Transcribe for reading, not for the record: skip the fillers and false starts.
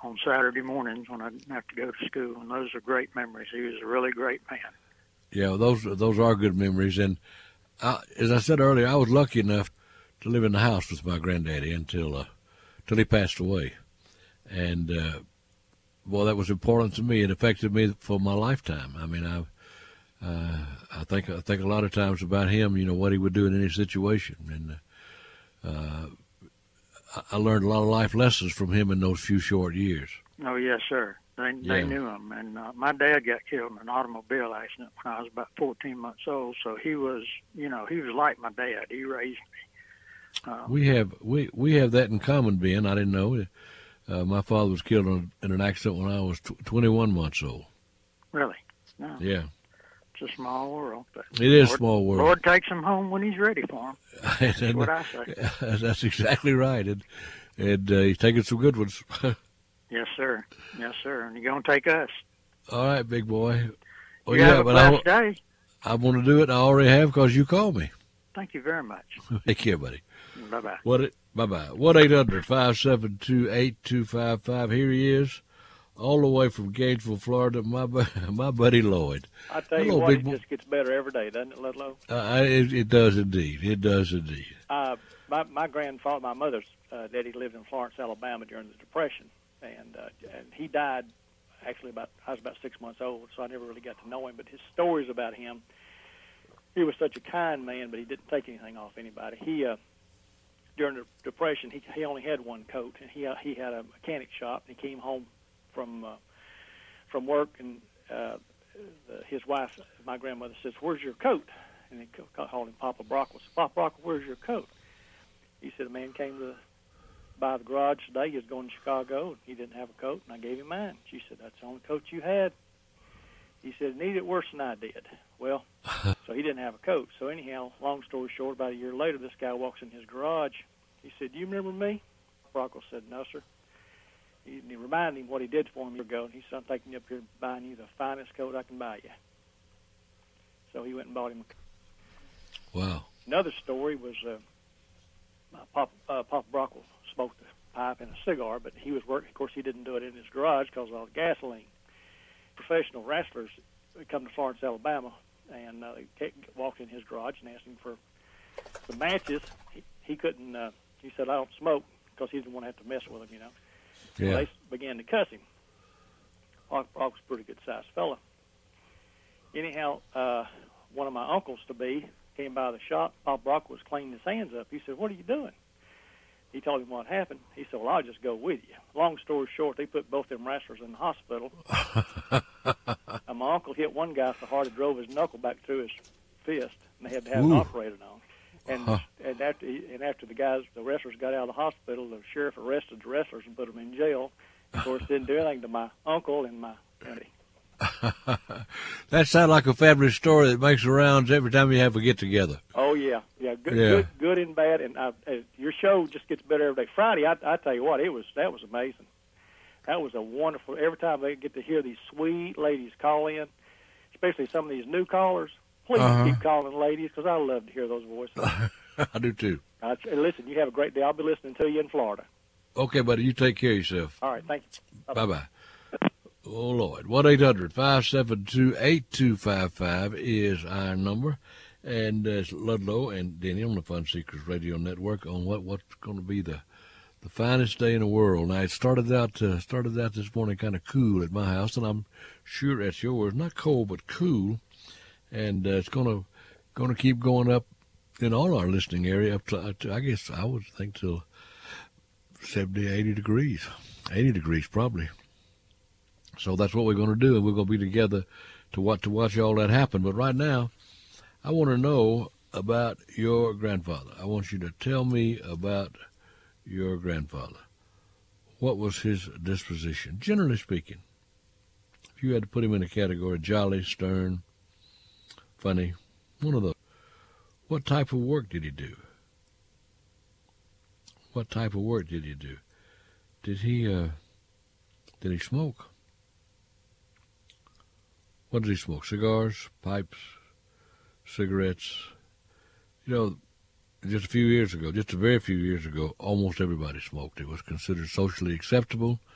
on Saturday mornings when I didn't have to go to school, and those are great memories. He was a really great man. Yeah, those are good memories. And as I said earlier, I was lucky enough to live in the house with my granddaddy until he passed away. And well, that was important to me. It affected me for my lifetime. I mean, I think a lot of times about him. You know, what he would do in any situation, and I learned a lot of life lessons from him in those few short years. Oh yes, sir. They knew him, and my dad got killed in an automobile accident when I was about 14 months old. So he was, he was like my dad. He raised me. We have that in common, Ben. I didn't know. My father was killed in an accident when I was 21 months old. Really? No. Yeah. It's a small world. But it is a small world. Lord takes him home when he's ready for him. That's what I say. That's exactly right. And he's taking some good ones. Yes, sir. Yes, sir. And you're going to take us. All right, big boy. Well, you have a blessed day. I want to do it, and I already have because you called me. Thank you very much. Take care, buddy. Bye-bye. Bye-bye. 1-800-572-8255. Here he is, all the way from Gainesville, Florida, my buddy Lloyd. I tell you what, it just gets better every day, doesn't it, Ludlow? It does indeed. It does indeed. My grandfather, my mother's daddy lived in Florence, Alabama during the Depression, and he died actually I was about 6 months old, so I never really got to know him. But his stories about him, he was such a kind man, but he didn't take anything off anybody. He during the Depression, he only had one coat, and he had a mechanic shop. And he came home from work, and his wife, my grandmother, says, "Where's your coat?" And he called him Papa Brockle. Papa Brockle, where's your coat? He said, "A man came by the garage today. He was going to Chicago, and he didn't have a coat, and I gave him mine." She said, "That's the only coat you had?" He said, "Need it worse than I did." Well, so he didn't have a coat. So anyhow, long story short, about a year later, this guy walks in his garage. He said, "Do you remember me?" Brockle said, "No, sir." He reminded him what he did for him a year ago, and he said, "I'm taking you up here and buying you the finest coat I can buy you." So he went and bought him a coat. Wow. Another story was Papa Brockle smoked a pipe and a cigar, but he was working. Of course, he didn't do it in his garage because of all the gasoline. Professional wrestlers come to Florence, Alabama, and they walked in his garage and asked him for the matches. He couldn't. He said, "I don't smoke," because he didn't want to have to mess with them, Yeah. So they began to cuss him. Brock was a pretty good-sized fella. Anyhow, one of my uncles-to-be came by the shop. Bob Brock was cleaning his hands up. He said, "What are you doing?" He told him what happened. He said, "Well, I'll just go with you." Long story short, they put both them wrestlers in the hospital. And my uncle hit one guy so hard it drove his knuckle back through his fist, and they had to have it operated on. And after the wrestlers got out of the hospital, the sheriff arrested the wrestlers and put them in jail. Of course, didn't do anything to my uncle and my auntie. That sounds like a fabulous story that makes the rounds every time you have a get-together. Oh, yeah. Good and bad. And your show just gets better every day. Friday, I tell you what, that was amazing. That was a wonderful, every time they get to hear these sweet ladies call in, especially some of these new callers. Please keep calling ladies, because I love to hear those voices. I do, too. Listen, you have a great day. I'll be listening to you in Florida. Okay, buddy. You take care of yourself. All right. Thank you. Bye-bye. Oh, Lord. 1-800-572-8255 is our number. And it's Ludlow and Denny on the Fun Seekers Radio Network on what's going to be the finest day in the world. Now, it started out this morning kind of cool at my house, and I'm sure at yours. Not cold, but cool. And it's going to keep going up in all our listening area up to, I guess I would think, till 70, 80 degrees. 80 degrees probably. So that's what we're going to do, and we're going to be together to watch all that happen. But right now, I want to know about your grandfather. I want you to tell me about your grandfather. What was his disposition, generally speaking? If you had to put him in a category, jolly, stern, funny, one of those. What type of work did he do? What type of work did he do? Did he smoke? What did he smoke? Cigars, pipes, cigarettes? Just a very few years ago, almost everybody smoked. It was considered socially acceptable.